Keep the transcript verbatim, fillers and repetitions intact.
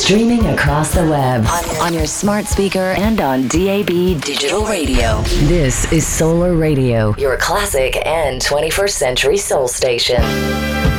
Streaming across the web, on your smart speaker, and on D A B digital radio. This is Solar Radio, your classic and twenty-first century soul station.